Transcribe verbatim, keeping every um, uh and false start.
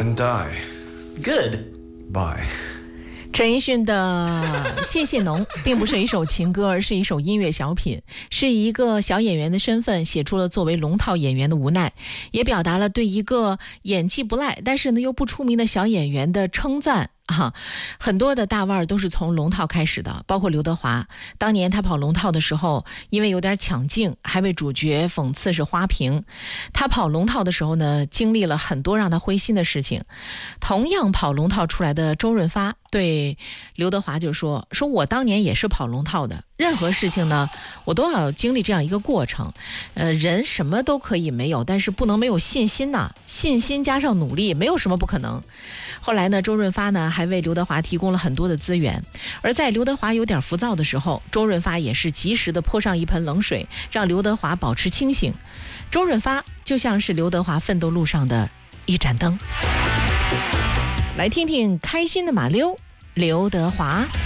and die. Good. Bye. 陈奕迅的《谢谢侬》并不是一首情歌，而是一首音乐小品，是一个小演员的身份写出了作为龙套演员的无奈，也表达了对一个演技不赖但是呢又不出名的小演员的称赞。啊，很多的大腕都是从龙套开始的，包括刘德华。当年他跑龙套的时候，因为有点抢镜，还为主角讽刺是花瓶。他跑龙套的时候呢，经历了很多让他灰心的事情。同样跑龙套出来的周润发对刘德华就说：“说我当年也是跑龙套的，任何事情呢，我都要经历这样一个过程。呃，人什么都可以没有，但是不能没有信心呐、啊，信心加上努力，没有什么不可能。”后来呢，周润发呢还为刘德华提供了很多的资源，而在刘德华有点浮躁的时候，周润发也是及时的泼上一盆冷水，让刘德华保持清醒。周润发就像是刘德华奋斗路上的一盏灯。来听听开心的马溜，刘德华。